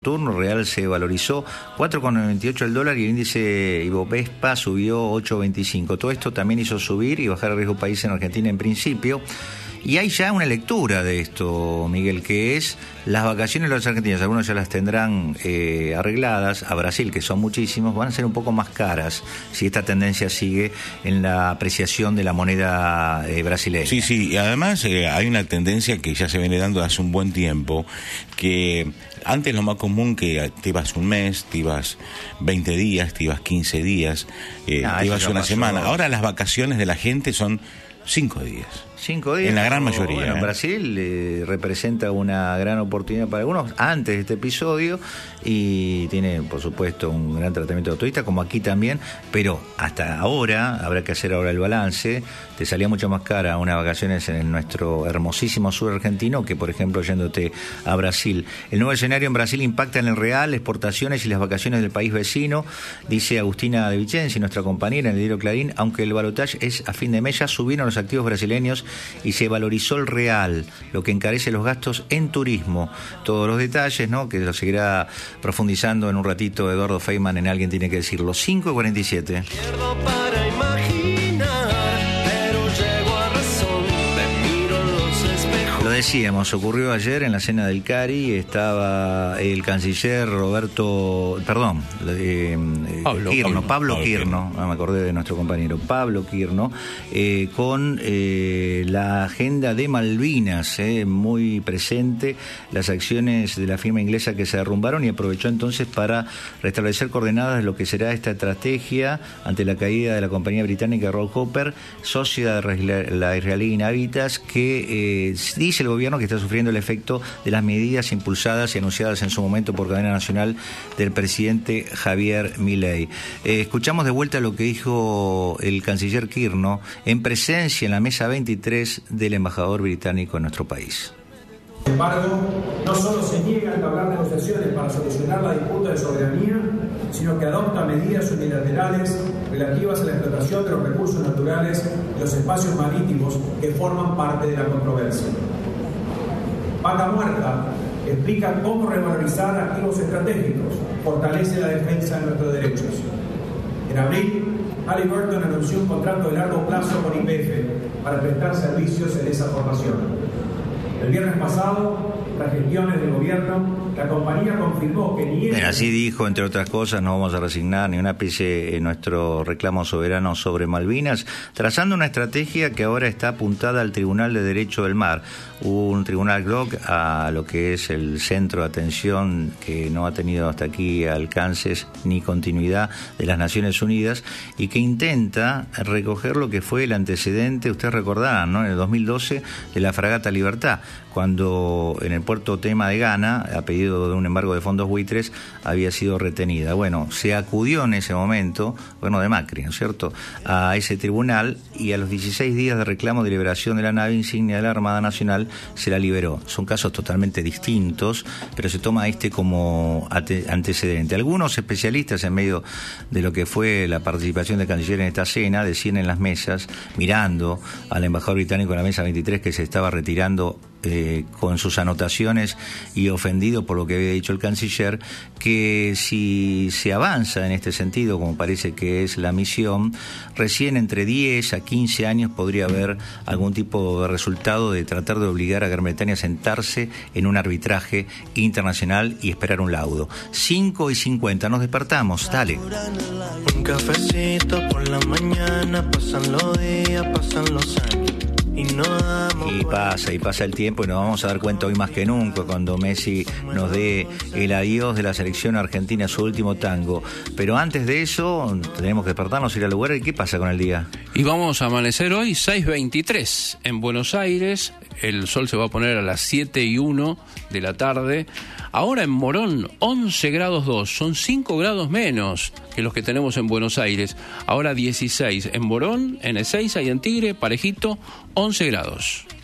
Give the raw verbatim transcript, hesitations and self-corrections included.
Saturno real se valorizó cuatro coma noventa y ocho el dólar y el índice Ibovespa subió ocho coma veinticinco. Todo esto también hizo subir y bajar el riesgo país en Argentina en principio. Y hay ya una lectura de esto, Miguel, que es las vacaciones de los argentinos. Algunos ya las tendrán eh, arregladas. A Brasil, que son muchísimos, van a ser un poco más caras si esta tendencia sigue en la apreciación de la moneda eh, brasileña. Sí, sí, y además eh, hay una tendencia que ya se viene dando hace un buen tiempo, que antes lo más común que te ibas un mes, te ibas veinte días, te ibas quince días, eh, ah, te ibas una pasó. semana. Ahora las vacaciones de la gente son cinco días. Cinco días. En la gran mayoría. Bueno, ¿eh? Brasil eh, representa una gran oportunidad para algunos antes de este episodio y tiene, por supuesto, un gran tratamiento de turista, como aquí también, pero hasta ahora, habrá que hacer ahora el balance, te salía mucho más cara unas vacaciones en nuestro hermosísimo sur argentino que, por ejemplo, yéndote a Brasil. El nuevo escenario en Brasil impacta en el real, exportaciones y las vacaciones del país vecino, dice Agustina de Vicenzi, nuestra compañera en el diario Clarín, aunque el balotaje es a fin de mes, ya subieron los activos brasileños y se valorizó el real, lo que encarece los gastos en turismo. Todos los detalles, ¿no?, que lo seguirá profundizando en un ratito Eduardo Feynman en Alguien Tiene que Decirlo. Cinco y cuarenta y siete. Lo decíamos, ocurrió ayer en la cena del Cari, estaba el canciller Roberto, perdón, eh, Pablo, Quirno, Pablo, Pablo, Pablo Quirno, no me acordé de nuestro compañero, Pablo Quirno, eh, con eh, la agenda de Malvinas, eh, muy presente, las acciones de la firma inglesa que se derrumbaron, y aprovechó entonces para restablecer coordenadas de lo que será esta estrategia ante la caída de la compañía británica Roll Hopper, socia de la israelí Inavitas, que eh, dice el gobierno que está sufriendo el efecto de las medidas impulsadas y anunciadas en su momento por cadena nacional del presidente Javier Milei. Eh, escuchamos de vuelta lo que dijo el canciller Quirno en presencia en la mesa veintitrés del embajador británico en nuestro país. Sin embargo, no solo se niega a entablar negociaciones para solucionar la disputa de soberanía, sino que adopta medidas unilaterales relativas a la explotación de los recursos naturales y los espacios marítimos que forman parte de la controversia. Vaca Muerta explica cómo revalorizar activos estratégicos, fortalece la defensa de nuestros derechos. En abril, Halliburton anunció un contrato de largo plazo con Y P F para prestar servicios en esa formación. El viernes pasado, tras gestiones del gobierno, la compañía confirmó que ni... Bueno, así dijo, entre otras cosas, no vamos a resignar ni un ápice en nuestro reclamo soberano sobre Malvinas, trazando una estrategia que ahora está apuntada al Tribunal de Derecho del Mar, un tribunal ad hoc a lo que es el centro de atención que no ha tenido hasta aquí alcances ni continuidad de las Naciones Unidas y que intenta recoger lo que fue el antecedente, ustedes recordarán, ¿no?, en el dos mil doce de la fragata Libertad, cuando en el puerto Tema de Ghana, a pedido de un embargo de fondos buitres, había sido retenida. Bueno, se acudió en ese momento, bueno, de Macri, ¿no es cierto?, a ese tribunal, y a los dieciséis días de reclamo de liberación de la nave insignia de la Armada Nacional se la liberó. Son casos totalmente distintos, pero se toma este como antecedente. Algunos especialistas, en medio de lo que fue la participación del canciller en esta cena, decían en las mesas, mirando al embajador británico en la mesa veintitrés, que se estaba retirando Eh, con sus anotaciones y ofendido por lo que había dicho el canciller, que si se avanza en este sentido, como parece que es la misión, recién entre diez a quince años podría haber algún tipo de resultado de tratar de obligar a Gran Bretaña a sentarse en un arbitraje internacional y esperar un laudo. cinco y cincuenta, nos despertamos, dale. Un cafecito por la mañana, pasan los días, pasan los años. Y, no y pasa, y pasa el tiempo, y nos vamos a dar cuenta hoy más que nunca cuando Messi nos dé el adiós de la selección argentina, su último tango. Pero antes de eso, tenemos que despertarnos, ir al lugar. ¿Y qué pasa con el día? Y vamos a amanecer hoy seis veintitrés en Buenos Aires. El sol se va a poner a las siete y uno de la tarde. Ahora en Morón, once grados dos, son cinco grados menos que los que tenemos en Buenos Aires. Ahora dieciséis en Morón, en Ezeiza y en Tigre, parejito, once grados.